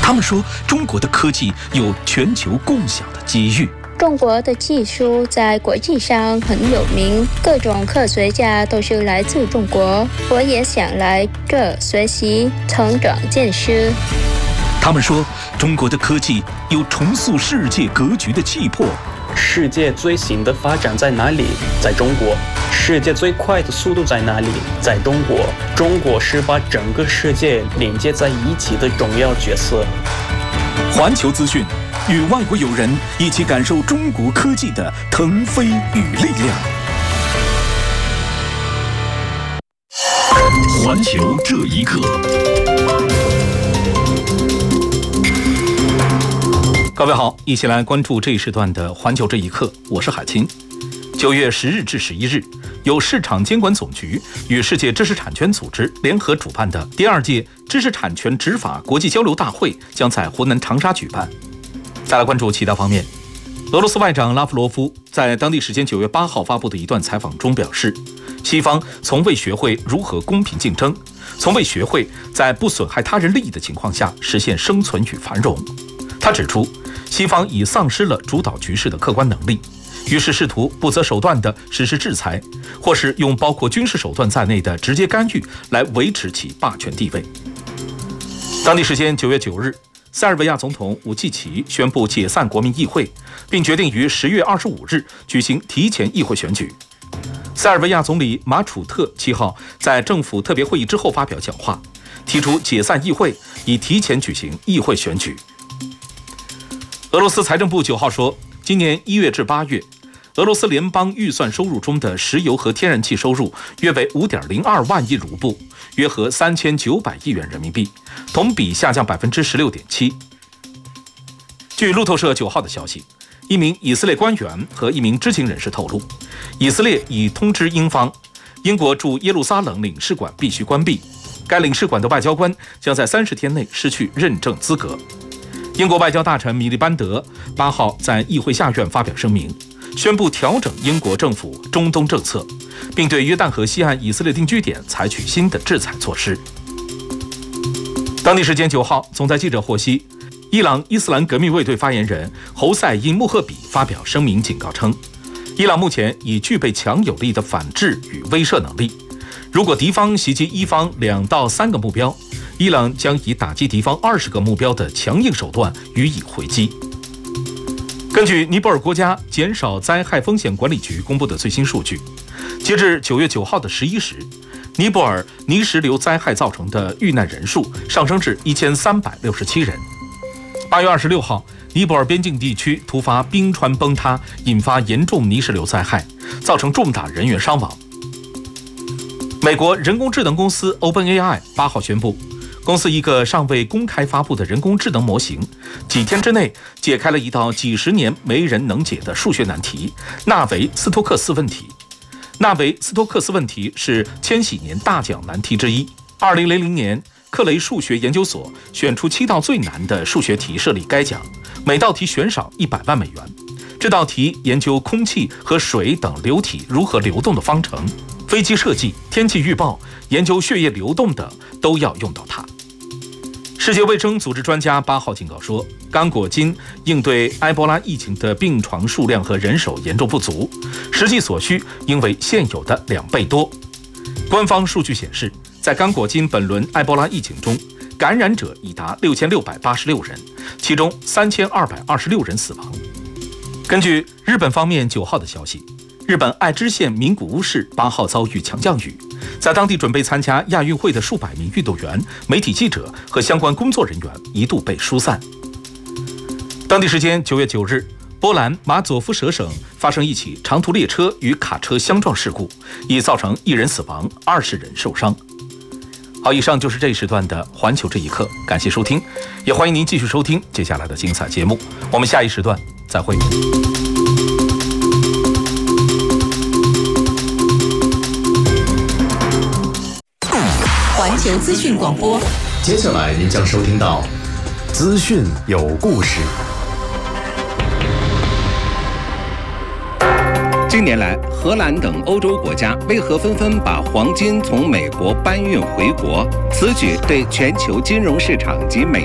他们说，中国的科技有全球共享的机遇。 中国的技术在国际上很有名，各种科学家都是来自中国。我也想来这学习、成长见识。 他们说，中国的科技有重塑世界格局的气魄。 世界最新的发展在哪里？在中国。世界最快的速度在哪里？在中国。中国是把整个世界连接在一起的重要角色。 环球资讯，与外国友人一起感受中国科技的腾飞与力量。环球这一刻。各位好，一起来关注这一时段的环球这一刻，我是海清。9月10日至11日，由市场监管总局与世界知识产权组织联合主办的第2届知识产权执法国际交流大会将在湖南长沙举办。再来关注其他方面，俄罗斯外长拉夫罗夫在当地时间9月8号发布的一段采访中表示，西方从未学会如何公平竞争，从未学会在不损害他人利益的情况下实现生存与繁荣。他指出，西方已丧失了主导局势的客观能力，于是试图不择手段地实施制裁，或是用包括军事手段在内的直接干预来维持其霸权地位。当地时间9月9日，塞尔维亚总统武契奇宣布解散国民议会，并决定于10月25日举行提前议会选举。塞尔维亚总理马楚特7号在政府特别会议之后发表讲话，提出解散议会，以提前举行议会选举。俄罗斯财政部9号说，今年1月至8月，俄罗斯联邦预算收入中的石油和天然气收入约为 5.02 万亿卢布，约合3900亿元人民币，同比下降 16.7%。据路透社9号的消息，一名以色列官员和一名知情人士透露，以色列已通知英方，英国驻耶路撒冷领事馆必须关闭，该领事馆的外交官将在30天内失去认证资格。英国外交大臣米利班德8号在议会下院发表声明，宣布调整英国政府中东政策，并对约旦河西岸以色列定居点采取新的制裁措施。当地时间9号，总裁记者获悉，伊朗伊斯兰革命卫队发言人侯赛因穆赫比发表声明警告称，伊朗目前已具备强有力的反制与威慑能力，如果敌方袭击伊方2到3个目标，伊朗将以打击敌方20个目标的强硬手段予以回击。根据尼泊尔国家减少灾害风险管理局公布的最新数据，截至9月9号的11时，尼泊尔泥石流灾害造成的遇难人数上升至1367人。8月26号，尼泊尔边境地区突发冰川崩塌，引发严重泥石流灾害，造成重大人员伤亡。美国人工智能公司 OpenAI 8号宣布，公司一个尚未公开发布的人工智能模型，几天之内解开了一道几十年没人能解的数学难题——纳维斯托克斯问题。纳维斯托克斯问题是千禧年大奖难题之一。2000年，克雷数学研究所选出7道最难的数学题设立该奖，每道题悬赏100万美元。这道题研究空气和水等流体如何流动的方程，飞机设计、天气预报、研究血液流动等都要用到它。世界卫生组织专家8号警告说，刚果金应对埃博拉疫情的病床数量和人手严重不足，实际所需应为现有的2倍多。官方数据显示，在刚果金本轮埃博拉疫情中，感染者已达6686人，其中3226人死亡。根据日本方面9号的消息，日本爱知县名古屋市8号遭遇强降雨，在当地准备参加亚运会的数百名运动员、媒体记者和相关工作人员一度被疏散。当地时间9月9日，波兰马佐夫舍省发生一起长途列车与卡车相撞事故，已造成1人死亡，20人受伤。好，以上就是这一时段的环球这一刻，感谢收听，也欢迎您继续收听接下来的精彩节目，我们下一时段再会。 环球资讯广播， 接下来您将收听到资讯有故事。 近年来，荷兰等欧洲国家为何纷纷把黄金从美国搬运回国？此举对全球金融市场及美